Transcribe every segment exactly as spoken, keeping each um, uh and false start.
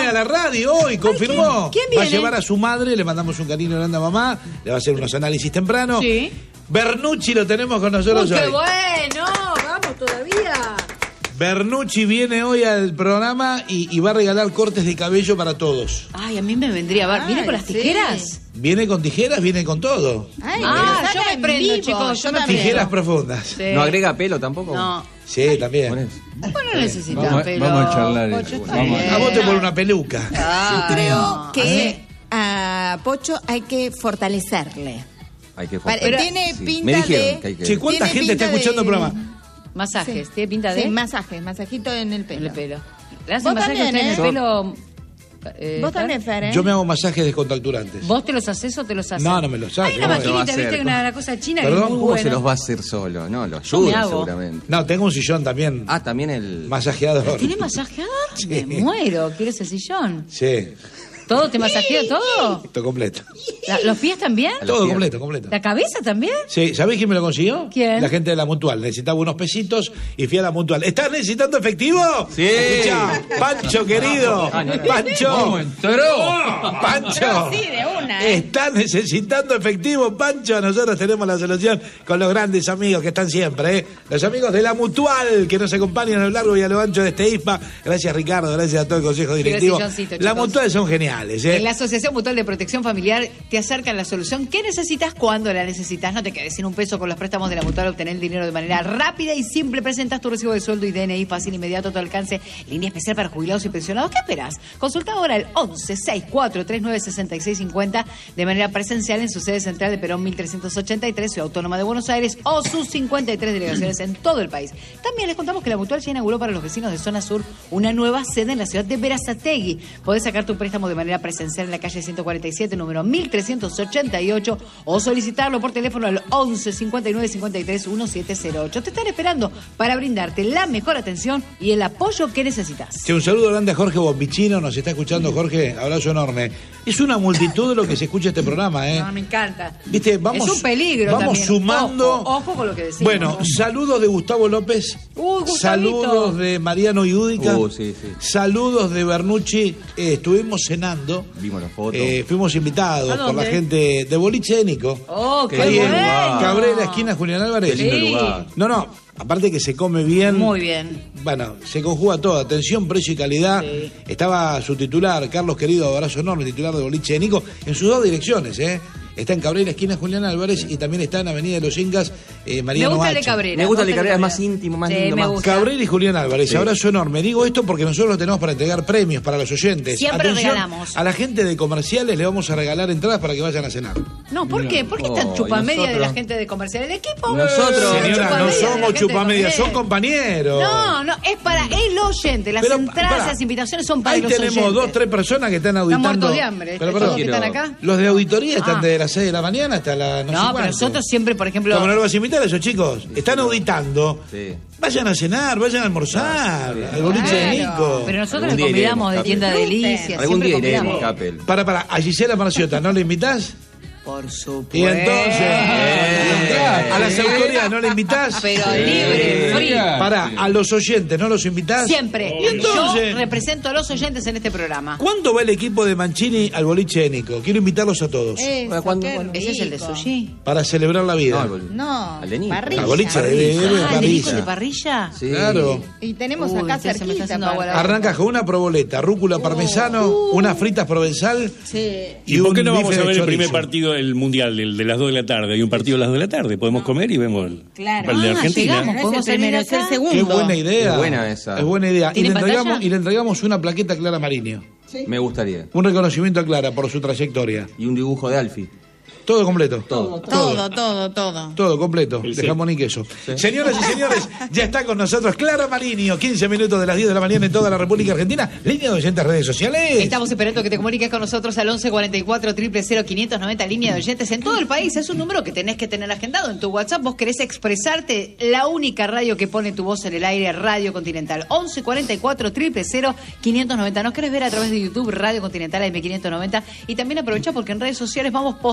a la radio hoy, confirmó. Ay, ¿quién, quién va a viene? llevar a su madre, le mandamos un cariño grande a mamá, le va a hacer unos análisis temprano. Sí. Bernucci lo tenemos con nosotros Uy, qué hoy. bueno, vamos todavía. Bernucci viene hoy al programa y, y va a regalar cortes de cabello para todos. Ay, a mí me vendría. a ver, ¿Viene Ay, con las sí. tijeras? Viene con tijeras, viene con todo. Ay, Ah, pero yo saca me en prendo, vivo, chicos, yo me también. Tijeras profundas. Sí. ¿No agrega pelo tampoco? No. Sí, también. Con eso. Vos no necesitas Vamos, pelo. vamos a charlar Pocho, eso. está Vamos a- bien. A vos te pone una peluca. Ah, Yo creo no. que a Pocho hay que fortalecerle. Hay que Pare- forzar. tiene Sí. pinta Me dijeron de- que hay que... Che, ¿cuánta Tiene gente está pinta escuchando el de- programa? Masajes, Sí. ¿tiene pinta de? Sí, masaje, masajito en el pelo. En el pelo. ¿Le hacen Vos masaje también, usted en ¿eh? el Yo- pelo? eh, Vos Fer? también, Fer, ¿eh? Yo me hago masajes descontracturantes. ¿Vos te los haces o te los haces? No, no me los hago. Hay una ¿Cómo se lo va a maquinita, hacer? viste, una, una cosa china ¿Perdón? que es muy ¿Cómo buena. se los va a hacer solo? No, lo me ayuda hago. seguramente. No, tengo un sillón también Ah, también el... masajeador. ¿Tiene masajeador? Sí. Me muero, ¿quieres el sillón? Sí, ¿Todo te masajea todo? todo completo. La- ¿Los pies también? A los Todo pies. completo, completo. ¿La cabeza también? Sí, ¿sabés quién me lo consiguió? ¿Quién? La gente de la Mutual. Necesitaba unos pesitos y fui a la Mutual. ¿Estás necesitando efectivo? Sí. Escuchá, Pancho, querido. Ah, no, no. Pancho. ¿Cómo entró? Pancho. Sí, de una, ¿eh? ¿Estás necesitando efectivo, Pancho? Nosotros tenemos la solución con los grandes amigos que están siempre, ¿eh? Los amigos de la Mutual que nos acompañan a lo largo y a lo ancho de este I S P A. Gracias, Ricardo. Gracias a todo el Consejo Directivo. silloncito, La chicos. Mutual son geniales, ¿eh? En la Asociación Mutual de Protección Familiar te acercan la solución que necesitas cuando la necesitas. No te quedes sin un peso con los préstamos de la Mutual. Obtener el dinero de manera rápida y simple. Presentas tu recibo de sueldo y D N I fácil, inmediato, a tu alcance. Línea especial para jubilados y pensionados. ¿Qué esperas? Consulta ahora el once sesenta y cuatro treinta y nueve sesenta y seis cincuenta de manera presencial en su sede central de Perón mil trescientos ochenta y tres, Ciudad Autónoma de Buenos Aires, o sus cincuenta y tres delegaciones en todo el país. También les contamos que la Mutual ya inauguró para los vecinos de Zona Sur una nueva sede en la ciudad de Berazategui. Podés sacar tu préstamo de manera presencial en la calle ciento cuarenta y siete, número mil trescientos ochenta y ocho, o solicitarlo por teléfono al once cincuenta y nueve cincuenta y tres diecisiete cero ocho. Te están esperando para brindarte la mejor atención y el apoyo que necesitas. Sí, un saludo grande a Jorge Bombicino, nos está escuchando Jorge, abrazo enorme. Es una multitud de lo que se escucha este programa, ¿eh? No, me encanta. Viste, vamos, es un peligro vamos también. sumando. Ojo, ojo con lo que decimos. Bueno, saludos de Gustavo López, Uy, Gustavito. saludos de Mariano Iúdica, Uh, sí, sí. saludos de Bernucci. Eh, estuvimos cenando, Vimos las fotos. eh, fuimos invitados ¿A por la dónde? gente de Boliche de Nico. Oh, qué Qué Ahí en bueno. lugar. Cabrera, esquina Julián Álvarez. Qué lindo Sí. lugar. No, no, aparte que se come bien. Muy bien. Bueno, se conjuga todo, atención, precio y calidad. Sí. Estaba su titular, Carlos Querido, abrazo enorme, titular de Boliche de Nico, en sus dos direcciones, ¿eh? Está en Cabrera, esquina Julián Álvarez, y también está en Avenida de los Incas, eh, Me Mariano gusta el de Hacha. Cabrera. Me gusta el de Cabrera, es Cabrera. más íntimo, más Sí, lindo, me más- gusta. Cabrera y Julián Álvarez, Sí. abrazo enorme. Digo esto porque nosotros lo tenemos para entregar premios para los oyentes. Siempre Atención, regalamos. a la gente de comerciales le vamos a regalar entradas para que vayan a cenar. No, ¿por qué? ¿Por qué están Oh, chupamedia de nosotros- la gente de comercial? El equipo. Nosotros- Eh, Señora, no chupamedia de la somos gente de chupamedias, son comercial. compañeros. No, no, es para el oyente. Las Pero, entradas, pará. las invitaciones son para Ahí los tenemos oyentes. dos, tres personas que están Están auditando. muertos de hambre. Pero, ¿Estos perdón, que están quiero- acá? los de auditoría están Ah. de las seis de la mañana hasta la no, sé No, pero cuánto. nosotros siempre, por ejemplo. ¿Cómo no lo vas a invitar a esos chicos? Están auditando. Sí. Vayan a cenar, vayan a almorzar. Al boliche de Claro. Nico. Pero nosotros Algún le día convidamos de iremos, tienda de Capel. delicias. Algún día siempre iremos, convidamos. Capel. Para, para, a Gisela Marciota, ¿no le invitás? Por supuesto. Y entonces, a las autoridades no le invitás. Pero libre, free. Para, a los oyentes no los invitás. Siempre. Y entonces, Yo represento a los oyentes en este programa. ¿cuándo va el equipo de Mancini al boliche de Nico? Quiero invitarlos a todos. Eso, ¿Cuándo, qué cuándo? ¿Ese es el de rico. sushi? Para celebrar la vida. No, al bol- No, al de Nico. parrilla. Al boliche de, de- de- de Ah, ¿el de Nico parrilla. de parrilla? Sí. Claro. Y tenemos Uy, acá usted se me está cerquita. haciendo agua la para- Arranca con una proboleta, rúcula parmesano, unas fritas provenzal. Sí. ¿Y por qué no un vamos bife a ver de el primer chorizo. partido del Mundial, el de las dos de la tarde? Hay un partido a las dos de la tarde. Podemos comer y vemos el, Claro. el de Ah, Argentina. llegamos. No es el ¿Podemos salir primero, es el acá? segundo. Qué buena idea. Es buena esa. Es buena idea. Y ¿Tiene le, entregamos, pantalla? y le entregamos una plaqueta a Clara Marinho. Me gustaría. Un reconocimiento a Clara por su trayectoria. Y un dibujo de Alfie. Todo completo. Todo. Todo, todo, todo. Todo completo, El de sí. jamón y queso. Señoras y señores, ya está con nosotros Clara Marinho, quince minutos de las diez de la mañana en toda la República Argentina. Línea de oyentes, redes sociales. Estamos esperando que te comuniques con nosotros al once cuarenta y cuatro, cero cero cero, quinientos noventa, línea de oyentes en todo el país. Es un número que tenés que tener agendado en tu WhatsApp. Vos querés expresarte, la única radio que pone tu voz en el aire, Radio Continental. once cuarenta y cuatro, cero cero cero, quinientos noventa. Nos querés ver a través de YouTube, Radio Continental A M quinientos noventa. Y también aprovecha porque en redes sociales vamos posteando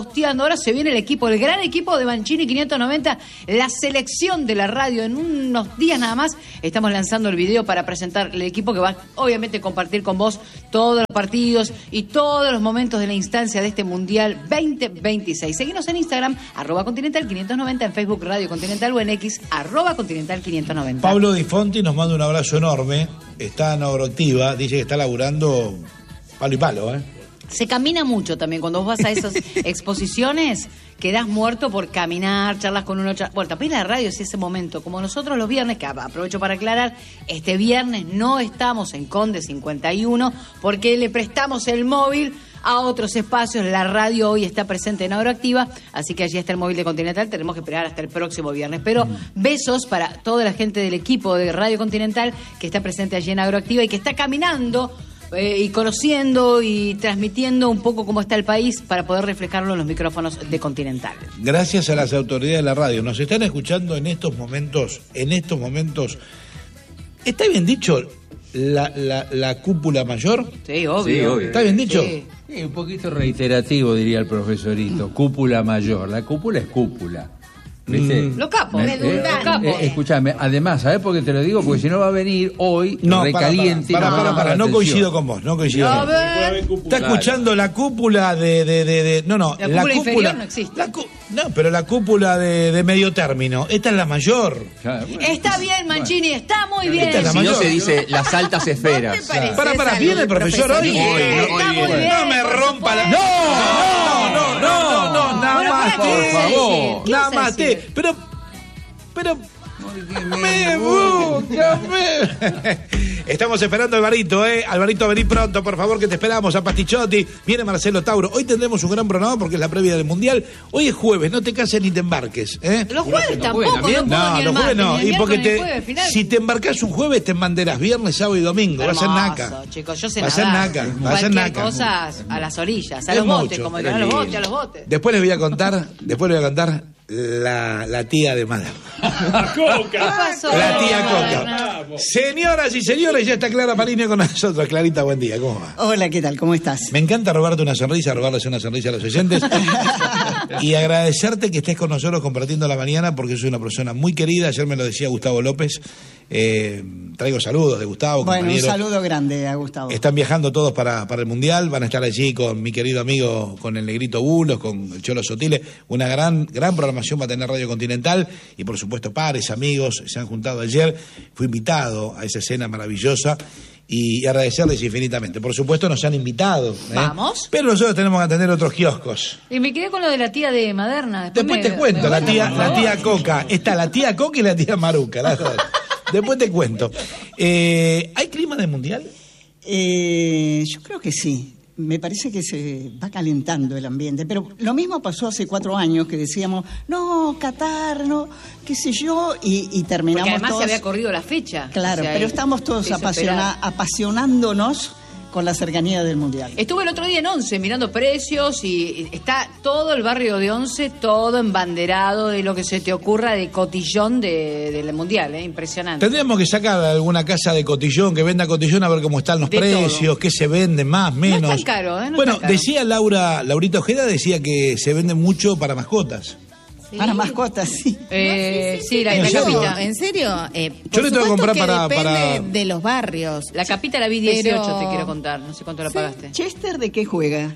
horas se viene el equipo, el gran equipo de Mancini quinientos noventa, la selección de la radio. En unos días nada más estamos lanzando el video para presentar el equipo que va obviamente a compartir con vos todos los partidos y todos los momentos de la instancia de este Mundial veinte veintiséis. Seguinos en Instagram, arroba Continental quinientos noventa, en Facebook Radio Continental o en X, arroba Continental quinientos noventa. Pablo Di Fonti nos manda un abrazo enorme, está en Agroactiva, dice que está laburando palo y palo, ¿eh? Se camina mucho también. Cuando vos vas a esas exposiciones, quedás muerto por caminar, charlas con uno. Char... Bueno, también la radio es ese momento. Como nosotros los viernes, que aprovecho para aclarar, este viernes no estamos en Conde cincuenta y uno porque le prestamos el móvil a otros espacios. La radio hoy está presente en Agroactiva, así que allí está el móvil de Continental. Tenemos que esperar hasta el próximo viernes. Pero besos para toda la gente del equipo de Radio Continental que está presente allí en Agroactiva y que está caminando Eh, y conociendo y transmitiendo un poco cómo está el país para poder reflejarlo en los micrófonos de Continental. Gracias a las autoridades de la radio. Nos están escuchando en estos momentos, en estos momentos. ¿Está bien dicho la, la, la cúpula mayor? Sí, obvio. Sí, obvio. ¿Está bien dicho? Sí. Sí, un poquito reiterativo, diría el profesorito. Cúpula mayor. La cúpula es cúpula. ¿Viste? Mm. Los capos. Eh, Redundante. Los capos. eh, escuchame, además, ¿sabés por qué te lo digo? Porque si no va a venir hoy No, para, recaliente. para, y para, para, para, no atención. coincido con vos, no coincido A con vos. ver. Está escuchando la cúpula de, de, de, de- no, no, La cúpula inferior no existe. la cu- no, pero la cúpula de, de medio término, esta es la mayor. Claro, bueno. Está bien, Mancini, está muy bien. Esta es la Si no mayor. se dice las altas esferas. ¿No te parece? Para, para, al ¿viene el profesor hoy? profesorito? Hoy, no, Está hoy muy viene. bien. No me por rompa la... supuesto. No, no, no, no, no, no, nada Bueno, más ¿para qué te- vas a decir? ¿Qué nada vas a más te- decir? pero, pero... Me busca, me- Estamos esperando a Alvarito, ¿eh? Alvarito, vení pronto, por favor, que te esperamos. A Pastichotti, viene Marcelo Tauro. Hoy tendremos un gran programa porque es la previa del Mundial. Hoy es jueves, no te cases ni te embarques, ¿eh? Los jueves tampoco, no puedo No, ni el los jueves martes, no. ni el Y porque miércoles, ni el te, jueves, final. si te embarcas un jueves, te embanderas viernes, sábado y domingo. Va a ser Hermoso, naca. chicos, yo sé Va a ser nadar. naca, va a ser Cualquier naca. cosa a las orillas, a Es los botes, mucho, como pero digan, a los lindo. botes, a los botes. Después les voy a contar, después les voy a contar la, la tía de Madame. ¿Qué pasó? La tía Bernardo? Coca. Señoras y señores, ya está Clara Palinio con nosotros. Clarita, buen día, ¿cómo va? Hola, ¿qué tal? ¿Cómo estás? Me encanta robarte una sonrisa, robarles una sonrisa a los oyentes y agradecerte que estés con nosotros compartiendo la mañana porque soy una persona muy querida. Ayer me lo decía Gustavo López. Eh, traigo saludos de Gustavo, Bueno, un compañero. saludo grande a Gustavo. Están viajando todos para, para el Mundial, van a estar allí con mi querido amigo, con el Negrito Bulos, con el Cholo Sotile. Una gran gran programación va a tener Radio Continental y por supuesto pares, amigos, se han juntado ayer. Fui invitado a esa escena maravillosa y agradecerles infinitamente. Por supuesto nos han invitado. ¿eh? Vamos. Pero nosotros tenemos que atender otros kioscos. Y me quedé con lo de la tía de Maderna. Después me- te cuento, me- la bueno, tía, por la favor. tía Coca. Está la tía Coca y la tía Maruca, las dos. Después te cuento. Eh, ¿Hay clima de Mundial? Eh, yo creo que sí. Me parece que se va calentando el ambiente. Pero lo mismo pasó hace cuatro años que decíamos, no, Qatar, no, qué sé yo, y, y terminamos Porque además todos... se había corrido la fecha. Claro, O sea, pero y- estamos todos se hizo apasiona- esperar. apasionándonos con la cercanía del Mundial. Estuve el otro día en Once mirando precios y está todo el barrio de Once, todo embanderado de lo que se te ocurra de cotillón de, del Mundial, ¿eh? Impresionante. Tendríamos que sacar a alguna casa de cotillón que venda cotillón a ver cómo están los De precios, todo. qué se vende, más, menos. No es tan caro, ¿eh? No es bueno, tan caro. decía Laura, Laurita Ojeda decía que se vende mucho para mascotas. Para mascotas, sí. Eh, sí, la, ¿En la serio? capita. ¿En serio? Eh, Yo por le tengo que supuesto comprar que para- depende para- de los barrios. La capita la vi dieciocho, Pero- te quiero contar. No sé cuánto la pagaste. ¿Chester de qué juega?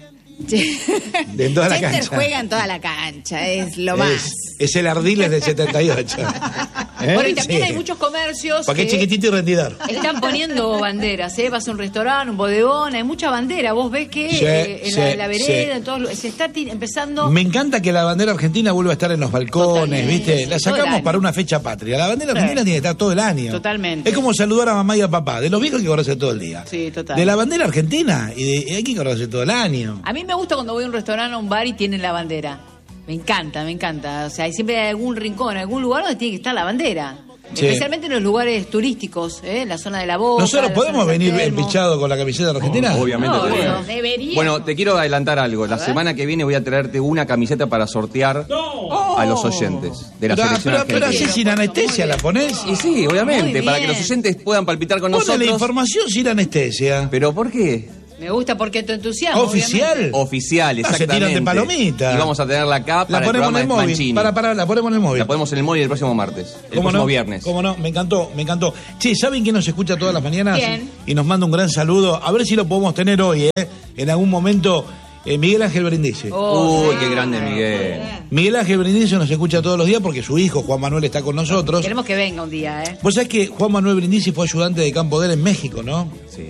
De en toda la Chester cancha. juega en toda la cancha, es lo más. Es, es el Ardiles del setenta y ocho. ¿Eh? Bueno, y también Sí. hay muchos comercios Porque es que chiquitito y rendidor. están poniendo banderas, ¿eh? Vas a un restaurante, un bodegón, hay mucha bandera. Vos ves que Sí, eh, en, sí, la, en la vereda, sí. en todos los- se está ti- empezando... Me encanta que la bandera argentina vuelva a estar en los balcones, Totalmente, ¿viste? sí, La todo el sacamos año. para una fecha patria. La bandera Sí. argentina tiene que estar todo el año. Totalmente. Es como saludar a mamá y a papá. De los viejos hay que acordarse todo el día. Sí, total. De la bandera argentina y de, hay que acordarse todo el año. A mí me gusta cuando voy a un restaurante o a un bar y tienen la bandera. Me encanta, me encanta. O sea, hay siempre hay algún rincón, algún lugar donde tiene que estar la bandera. Sí. Especialmente en los lugares turísticos, ¿eh? La zona de la Boca. ¿Nosotros la podemos zona de San venir Telmo. empichados con la camiseta de Argentina? Obviamente. No, te digo. bueno. Debería. Bueno, te quiero adelantar algo. La ver. semana que viene voy a traerte una camiseta para sortear a los oyentes de la Pero, selección pero, pero argentina. así sin anestesia la ponés. Y sí, obviamente, Muy para que bien. los oyentes puedan palpitar con Ponle la nosotros. información sin anestesia. ¿Pero por qué? Me gusta porque tu entusiasmo. ¿Oficial? obviamente. Oficial, Ah, se exactamente. tiran de palomita. Y vamos a tenerla acá para La el ponemos en programa el de móvil. Mancini. Para, para, la ponemos en el móvil. La ponemos en el móvil el próximo martes. El ¿Cómo próximo no? viernes. ¿Cómo no? Me encantó, me encantó. Che, ¿saben quién nos escucha todas las mañanas? ¿Quién? Y nos manda un gran saludo. A ver si lo podemos tener hoy, ¿eh? En algún momento, eh, Miguel Ángel Brindisi. Oh, Uy, sí. qué grande Miguel. Miguel Ángel Brindisi nos escucha todos los días porque su hijo, Juan Manuel, está con nosotros. Queremos que venga un día, ¿eh? Vos sabés que Juan Manuel Brindisi fue ayudante de campo de él en México, ¿no? Sí.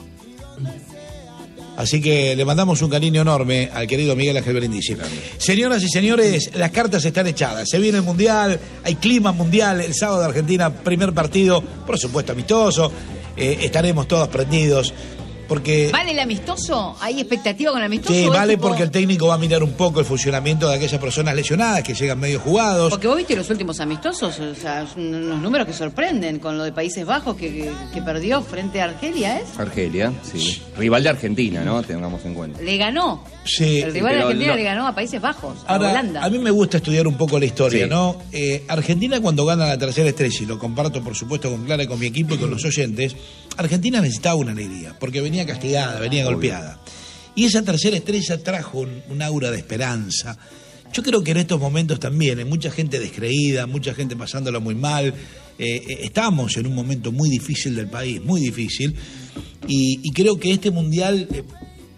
Así que le mandamos un cariño enorme al querido Miguel Ángel Brindisi. Señoras y señores, las cartas están echadas. Se viene el Mundial, hay clima mundial. El sábado de Argentina, primer partido, por supuesto amistoso. Eh, estaremos todos prendidos. Porque ¿Vale el amistoso? ¿Hay expectativa con el amistoso? sí, o es vale tipo- porque el técnico va a mirar un poco el funcionamiento de aquellas personas lesionadas que llegan medio jugados. Porque vos viste los últimos amistosos, o sea, son unos números que sorprenden con lo de Países Bajos que, que, que perdió frente a Argelia, ¿es? Argelia, sí. Rival de Argentina, ¿no? Tengamos en cuenta. Le ganó. Sí. El rival de pero Argentina lo- le ganó a Países Bajos, a Ahora, Holanda. a mí me gusta estudiar un poco la historia, Sí. ¿no? Eh, Argentina cuando gana la tercera estrella, y lo comparto por supuesto con Clara y con mi equipo y con los oyentes, Argentina necesitaba una alegría, porque venía castigada, venía golpeada. Y esa tercera estrella trajo un, un aura de esperanza. Yo creo que en estos momentos también hay mucha gente descreída, mucha gente pasándola muy mal. Eh, eh, estamos en un momento muy difícil del país, muy difícil. Y, y creo que este mundial eh,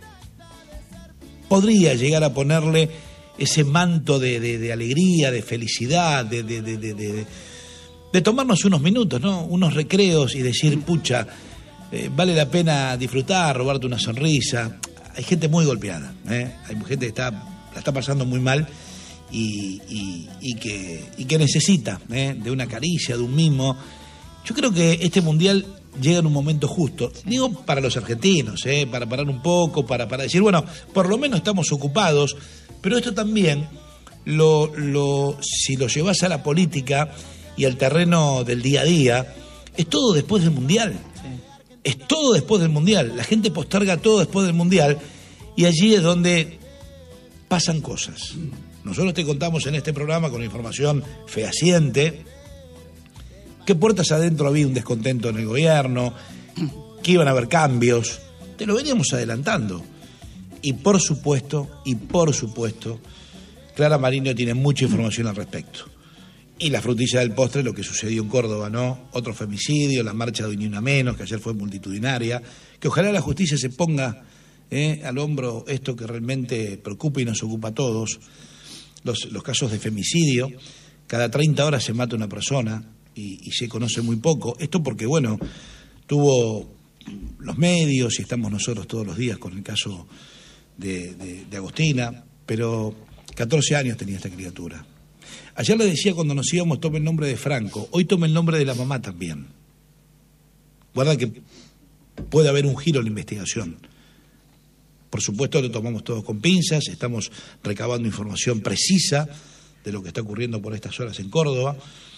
podría llegar a ponerle ese manto de, de- de alegría, de felicidad, de, de, de, de- de- de tomarnos unos minutos, ¿no? Unos recreos y decir, pucha, eh, vale la pena disfrutar, robarte una sonrisa. Hay gente muy golpeada, ¿eh? Hay gente que está, la está pasando muy mal y, y- y que, y que necesita, ¿eh? De una caricia, de un mimo. Yo creo que este mundial llega en un momento justo. Digo para los argentinos, ¿eh? Para parar un poco, para, para decir, bueno, por lo menos estamos ocupados, pero esto también, lo, lo, si lo llevas a la política y al terreno del día a día, es todo después del mundial. Es todo después del mundial. La gente posterga todo después del mundial y allí es donde pasan cosas. Nosotros te contamos en este programa con información fehaciente que puertas adentro había un descontento en el gobierno, que iban a haber cambios. Te lo veníamos adelantando. Y por supuesto, y por supuesto, Clara Marino tiene mucha información al respecto. Y la frutilla del postre, lo que sucedió en Córdoba, ¿no? Otro femicidio, la marcha de Ni Una Menos, que ayer fue multitudinaria. Que ojalá la justicia se ponga eh, al hombro esto que realmente preocupa y nos ocupa a todos. Los, los casos de femicidio. Cada treinta horas se mata una persona y, y se conoce muy poco. Esto porque, bueno, tuvo los medios y estamos nosotros todos los días con el caso de, de, de Agostina, pero catorce años tenía esta criatura. Ayer le decía cuando nos íbamos, tome el nombre de Franco, hoy tome el nombre de la mamá también. Guarda que puede haber un giro en la investigación. Por supuesto lo tomamos todos con pinzas, estamos recabando información precisa de lo que está ocurriendo por estas horas en Córdoba.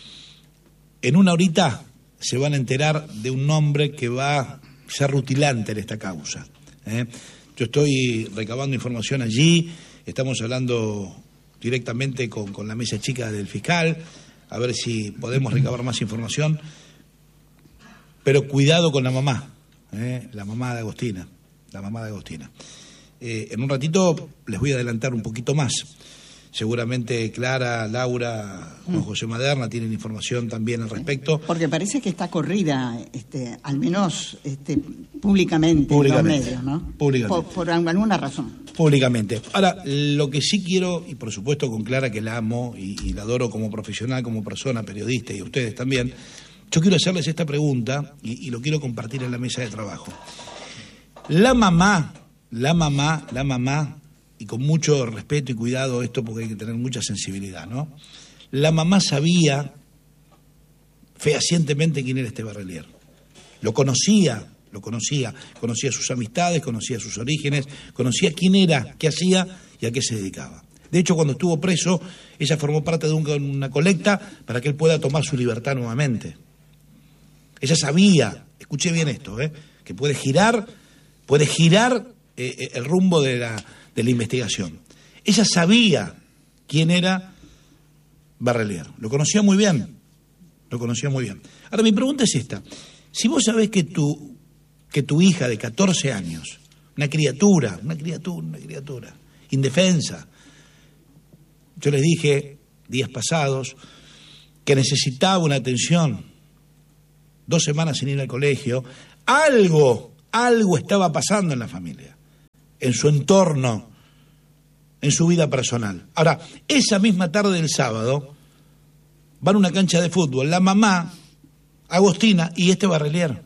En una horita se van a enterar de un nombre que va a ser rutilante en esta causa, ¿eh? Yo estoy recabando información allí, estamos hablando directamente con, con la mesa chica del fiscal, a ver si podemos recabar más información, pero cuidado con la mamá, ¿eh? La mamá de Agostina, la mamá de Agostina. Eh, en un ratito les voy a adelantar un poquito más. Seguramente Clara, Laura, Juan José Maderna tienen información también al respecto. Porque parece que está corrida, este, al menos este, públicamente, Públicamente, en los medios, ¿no? públicamente. Por, por alguna razón. Públicamente. Ahora, lo que sí quiero, y por supuesto con Clara que la amo y, y la adoro como profesional, como persona, periodista y ustedes también, yo quiero hacerles esta pregunta y, y lo quiero compartir en la mesa de trabajo. La mamá, la mamá, la mamá, y con mucho respeto y cuidado esto porque hay que tener mucha sensibilidad, ¿no? La mamá sabía fehacientemente quién era este Barrelier. Lo conocía, lo conocía, conocía sus amistades, conocía sus orígenes, conocía quién era, qué hacía y a qué se dedicaba. De hecho, cuando estuvo preso, ella formó parte de un, una colecta para que él pueda tomar su libertad nuevamente. Ella sabía, escuché bien esto, ¿eh? Que puede girar, puede girar eh, el rumbo de la, de la investigación. Ella sabía quién era Barrelier, lo conocía muy bien, lo conocía muy bien. Ahora, mi pregunta es esta. Si vos sabés que tu, que tu hija de catorce años Una criatura, una criatura, una criatura, indefensa. Yo les dije días pasados que necesitaba una atención. Dos semanas sin ir al colegio. Algo, algo estaba pasando en la familia, en su entorno, en su vida personal. Ahora, esa misma tarde del sábado, van a una cancha de fútbol, la mamá, Agostina, y este Barrelier.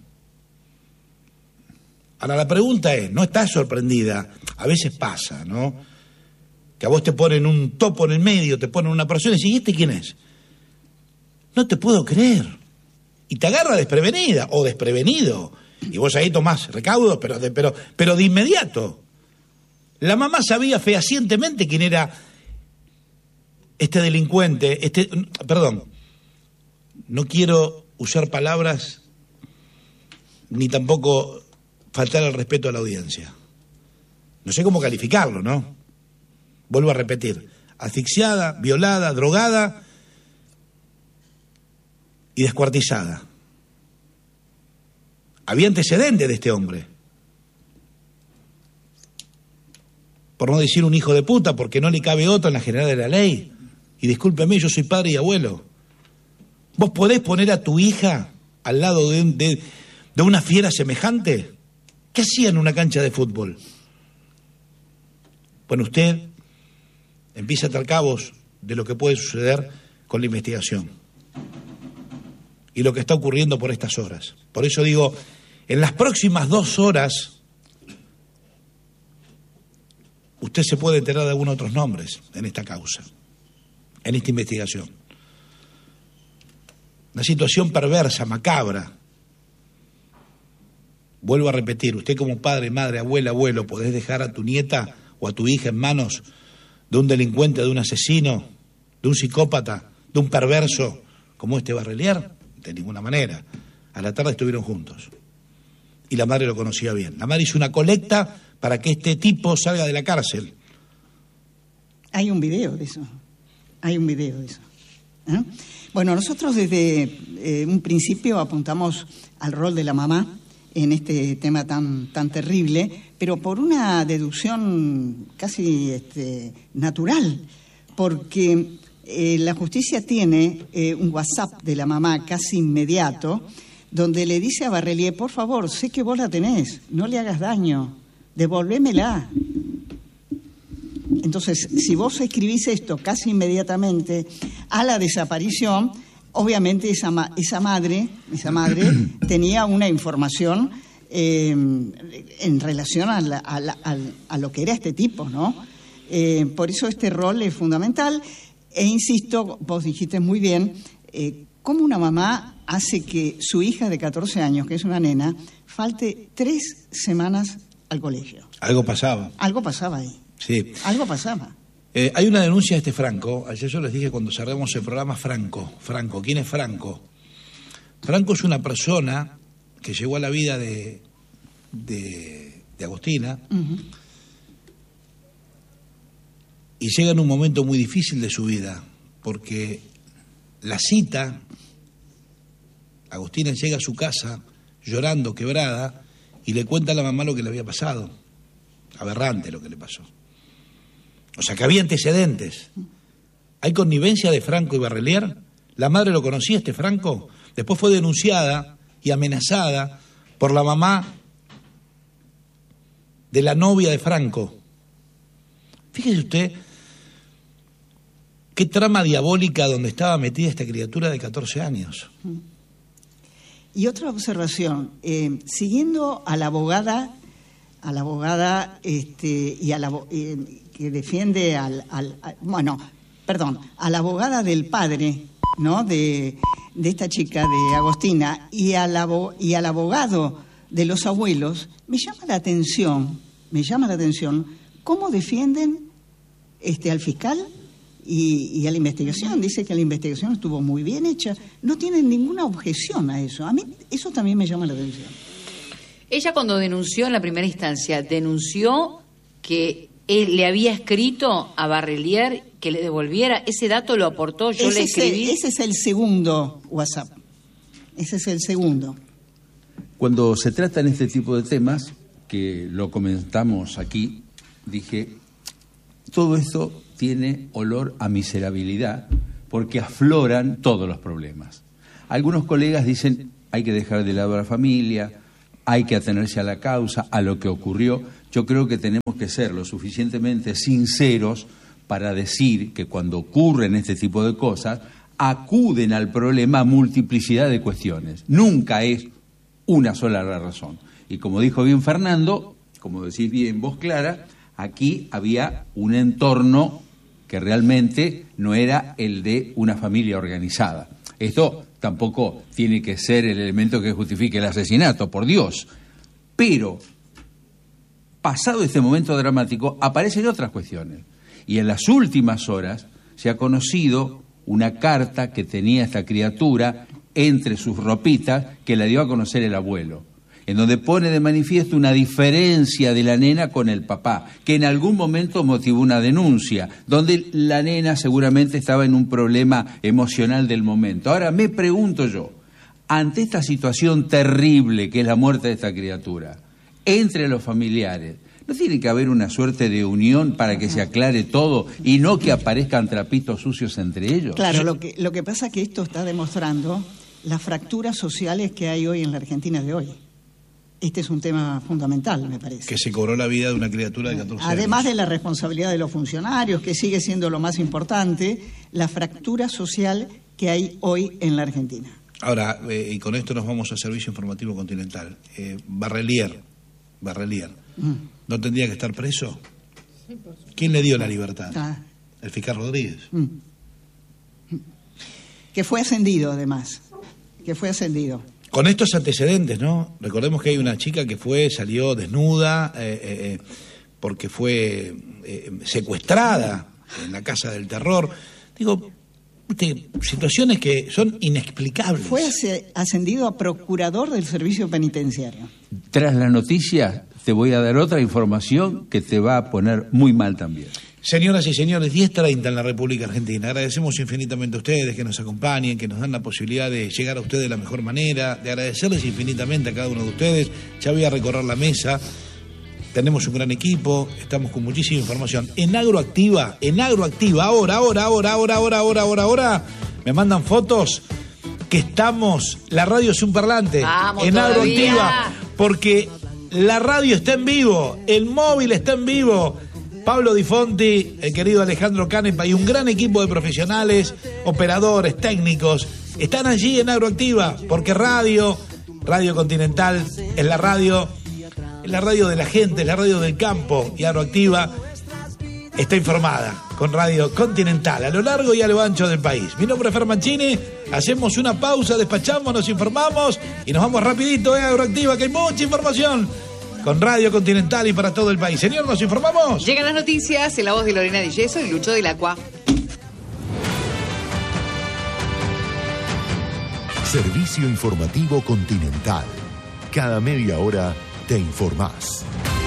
Ahora, la pregunta es, ¿no estás sorprendida? A veces pasa, ¿no? Que a vos te ponen un topo en el medio, te ponen una persona y decís, ¿y este quién es? No te puedo creer. Y te agarra desprevenida o desprevenido. Y vos ahí tomás recaudos, pero de, pero, pero de inmediato. La mamá sabía fehacientemente quién era este delincuente, este, perdón, no quiero usar palabras ni tampoco faltar al respeto a la audiencia. No sé cómo calificarlo, ¿no? Vuelvo a repetir, asfixiada, violada, drogada y descuartizada. Había antecedentes de este hombre. Por no decir un hijo de puta, porque no le cabe otro en la general de la ley. Y discúlpeme, yo soy padre y abuelo. ¿Vos podés poner a tu hija al lado de, de, de una fiera semejante? ¿Qué hacía en una cancha de fútbol? Bueno, usted empieza a atar cabos de lo que puede suceder con la investigación y lo que está ocurriendo por estas horas. Por eso digo, en las próximas dos horas usted se puede enterar de algunos otros nombres en esta causa, en esta investigación. Una situación perversa, macabra. Vuelvo a repetir, usted como padre, madre, abuela, abuelo, ¿podés dejar a tu nieta o a tu hija en manos de un delincuente, de un asesino, de un psicópata, de un perverso como este Barrelier? De ninguna manera. A la tarde estuvieron juntos. Y la madre lo conocía bien. La madre hizo una colecta para que este tipo salga de la cárcel. Hay un video de eso. Hay un video de eso. ¿Eh? Bueno, nosotros desde eh, un principio apuntamos al rol de la mamá en este tema tan, tan terrible, pero por una deducción casi este, natural, porque eh, la justicia tiene eh, un WhatsApp de la mamá casi inmediato, donde le dice a Barrelier, por favor, sé que vos la tenés, no le hagas daño, devolvémela. Entonces, si vos escribís esto casi inmediatamente a la desaparición, obviamente esa, ma- esa madre, esa madre tenía una información eh, en relación a, la, a, la, a, a lo que era este tipo, ¿no? Eh, por eso este rol es fundamental. E insisto, vos dijiste muy bien, eh, cómo una mamá hace que su hija de catorce años, que es una nena, falte tres semanas al colegio. Algo pasaba. Algo pasaba ahí. Sí. Algo pasaba. Eh, hay una denuncia de este Franco. Ayer yo les dije cuando cerramos el programa, Franco. Franco, ¿quién es Franco? Franco es una persona que llegó a la vida de, de, de Agostina uh-huh. y llega en un momento muy difícil de su vida, porque la cita, Agostina llega a su casa llorando, quebrada, y le cuenta a la mamá lo que le había pasado. Aberrante lo que le pasó. O sea, que había antecedentes. ¿Hay connivencia de Franco y Barrelier? ¿La madre lo conocía, este Franco? Después fue denunciada y amenazada por la mamá de la novia de Franco. Fíjese usted qué trama diabólica donde estaba metida esta criatura de catorce años. Y otra observación, eh, siguiendo a la abogada, a la abogada este, y a la eh, que defiende al, al a, bueno, perdón, a la abogada del padre, ¿no? De, de esta chica, de Agostina, y al abo, y al abogado de los abuelos, me llama la atención, me llama la atención cómo defienden este al fiscal y, y a la investigación. Dice que la investigación estuvo muy bien hecha, no tienen ninguna objeción a eso. A mí eso también me llama la atención. Ella cuando denunció en la primera instancia, denunció que él le había escrito a Barrelier que le devolviera, ese dato lo aportó, yo ese le escribí. Es el, ese es el segundo WhatsApp, ese es el segundo. Cuando se tratan este tipo de temas, que lo comentamos aquí, dije, todo esto tiene olor a miserabilidad porque afloran todos los problemas. Algunos colegas dicen, hay que dejar de lado a la familia, hay que atenerse a la causa, a lo que ocurrió. Yo creo que tenemos que ser lo suficientemente sinceros para decir que cuando ocurren este tipo de cosas, acuden al problema a multiplicidad de cuestiones. Nunca es una sola la razón. Y como dijo bien Fernando, como decís bien vos, Clara, aquí había un entorno que realmente no era el de una familia organizada. Esto tampoco tiene que ser el elemento que justifique el asesinato, por Dios. Pero, pasado este momento dramático, aparecen otras cuestiones. Y en las últimas horas se ha conocido una carta que tenía esta criatura entre sus ropitas que la dio a conocer el abuelo, en donde pone de manifiesto una diferencia de la nena con el papá, que en algún momento motivó una denuncia, donde la nena seguramente estaba en un problema emocional del momento. Ahora me pregunto yo, ante esta situación terrible que es la muerte de esta criatura, entre los familiares, ¿no tiene que haber una suerte de unión para que se aclare todo y no que aparezcan trapitos sucios entre ellos? Claro, lo que, lo que pasa es que esto está demostrando las fracturas sociales que hay hoy en la Argentina de hoy. Este es un tema fundamental, me parece. Que se cobró la vida de una criatura de catorce años. Además de la responsabilidad de los funcionarios, que sigue siendo lo más importante, la fractura social que hay hoy en la Argentina. Ahora, eh, y con esto nos vamos a Servicio Informativo Continental. Eh, Barrelier, Barrelier, mm. ¿no tendría que estar preso? ¿Quién le dio la libertad? Ah. El fiscal Rodríguez. Mm. Que fue ascendido, además. Que fue ascendido. Con estos antecedentes, ¿no? Recordemos que hay una chica que fue, salió desnuda, eh, eh, porque fue eh, secuestrada en la Casa del Terror. Digo, ¿viste? Situaciones que son inexplicables. Fue ascendido a procurador del servicio penitenciario. Tras la noticia, te voy a dar otra información que te va a poner muy mal también. Señoras y señores, diez treinta en la República Argentina. Agradecemos infinitamente a ustedes que nos acompañen, que nos dan la posibilidad de llegar a ustedes de la mejor manera, de agradecerles infinitamente a cada uno de ustedes. Ya voy a recorrer la mesa. Tenemos un gran equipo, estamos con muchísima información. En Agroactiva, en Agroactiva, ahora, ahora, ahora, ahora, ahora, ahora, ahora, ahora, me mandan fotos que estamos, la radio es un parlante. Vamos, en todavía. Agroactiva, porque la radio está en vivo, el móvil está en vivo. Pablo Di Fonti, el querido Alejandro Canepa y un gran equipo de profesionales, operadores, técnicos, están allí en Agroactiva, porque radio, Radio Continental, es la radio, es la radio de la gente, es la radio del campo, y Agroactiva está informada con Radio Continental a lo largo y a lo ancho del país. Mi nombre es Fer Mancini, hacemos una pausa, despachamos, nos informamos y nos vamos rapidito en Agroactiva, que hay mucha información con Radio Continental y para todo el país. Señor, ¿nos informamos? Llegan las noticias en la voz de Lorena Di Yeso y Lucho del Acua. Servicio Informativo Continental. Cada media hora te informás.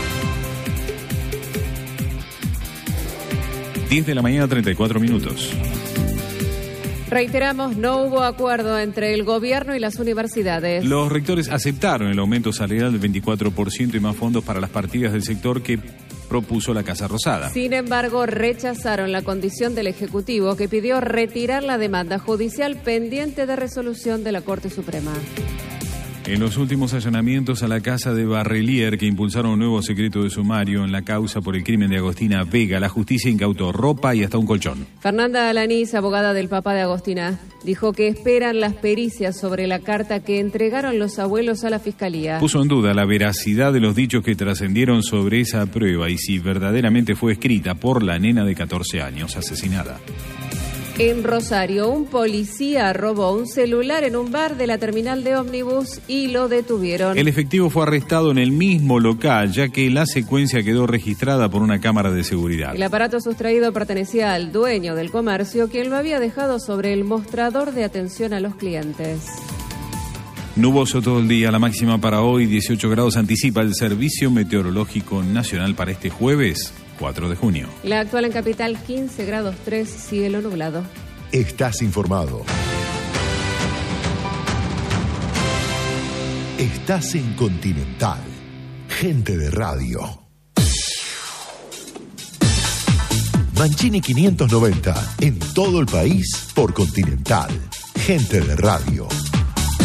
diez de la mañana, treinta y cuatro minutos. Reiteramos, no hubo acuerdo entre el gobierno y las universidades. Los rectores aceptaron el aumento salarial del veinticuatro por ciento y más fondos para las partidas del sector que propuso la Casa Rosada. Sin embargo, rechazaron la condición del Ejecutivo que pidió retirar la demanda judicial pendiente de resolución de la Corte Suprema. En los últimos allanamientos a la casa de Barrelier, que impulsaron un nuevo secreto de sumario en la causa por el crimen de Agostina Vega, la justicia incautó ropa y hasta un colchón. Fernanda Alanís, abogada del papá de Agostina, dijo que esperan las pericias sobre la carta que entregaron los abuelos a la Fiscalía. Puso en duda la veracidad de los dichos que trascendieron sobre esa prueba y si verdaderamente fue escrita por la nena de catorce años asesinada. En Rosario, un policía robó un celular en un bar de la terminal de ómnibus y lo detuvieron. El efectivo fue arrestado en el mismo local, ya que la secuencia quedó registrada por una cámara de seguridad. El aparato sustraído pertenecía al dueño del comercio, quien lo había dejado sobre el mostrador de atención a los clientes. Nuboso todo el día, la máxima para hoy, dieciocho grados, anticipa el Servicio Meteorológico Nacional para este jueves, cuatro de junio. La actual en Capital, quince grados tres, cielo nublado. Estás informado. Estás en Continental. Gente de radio. Mancini quinientos noventa, en todo el país por Continental. Gente de radio.